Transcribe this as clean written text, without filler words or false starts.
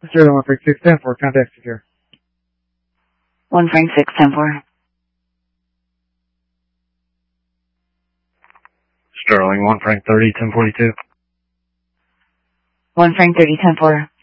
Sterling 1 Frank 610 for contact secure. 1 Frank 610-4. Sterling 1 Frank 30 1042. 1 Frank 30 10-4.